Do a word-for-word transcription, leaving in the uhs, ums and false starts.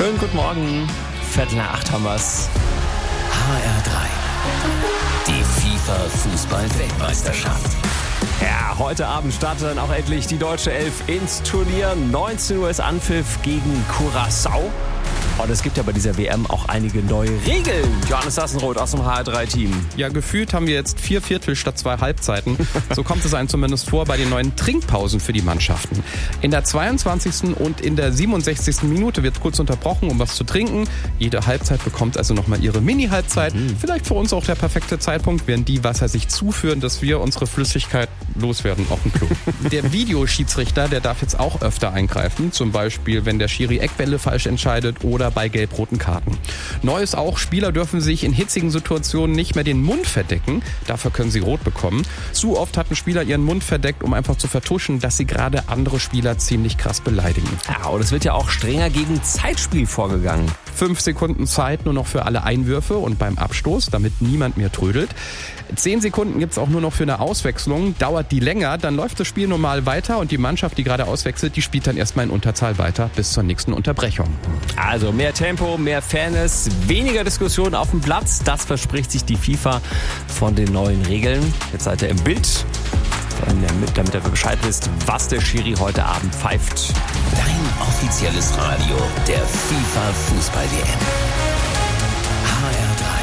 Schönen guten Morgen. Viertel nach acht haben wir's. H R drei. Die FIFA-Fußball-Weltmeisterschaft. Ja, heute Abend startet dann auch endlich die deutsche Elf ins Turnier. neunzehn Uhr ist Anpfiff gegen Curaçao. Und es gibt ja bei dieser W M auch einige neue Regeln. Johannes Sassenroth aus dem H R drei Team. Ja, gefühlt haben wir jetzt vier Viertel statt zwei Halbzeiten. So kommt es einem zumindest vor bei den neuen Trinkpausen für die Mannschaften. In der zweiundzwanzigsten und in der siebenundsechzigsten Minute wird kurz unterbrochen, um was zu trinken. Jede Halbzeit bekommt also nochmal ihre Mini-Halbzeit. Mhm. Vielleicht für uns auch der perfekte Zeitpunkt, während die Wasser sich zuführen, dass wir unsere Flüssigkeit loswerden auf dem Klo. Der Videoschiedsrichter, der darf jetzt auch öfter eingreifen. Zum Beispiel, wenn der Schiri Eckbälle falsch entscheidet oder bei gelb-roten Karten. Neu ist auch, Spieler dürfen sich in hitzigen Situationen nicht mehr den Mund verdecken. Dafür können sie rot bekommen. Zu oft hatten Spieler ihren Mund verdeckt, um einfach zu vertuschen, dass sie gerade andere Spieler ziemlich krass beleidigen. Ja, und es wird ja auch strenger gegen Zeitspiel vorgegangen. Fünf Sekunden Zeit nur noch für alle Einwürfe und beim Abstoß, damit niemand mehr trödelt. Zehn Sekunden gibt's auch nur noch für eine Auswechslung. Dauert die länger, dann läuft das Spiel normal weiter und die Mannschaft, die gerade auswechselt, die spielt dann erstmal in Unterzahl weiter bis zur nächsten Unterbrechung. Also mehr Tempo, mehr Fairness, weniger Diskussion auf dem Platz. Das verspricht sich die FIFA von den neuen Regeln. Jetzt seid ihr im Bild, damit ihr Bescheid wisst, was der Schiri heute Abend pfeift. Dein offizielles Radio der FIFA-Fußball-W M. H R drei.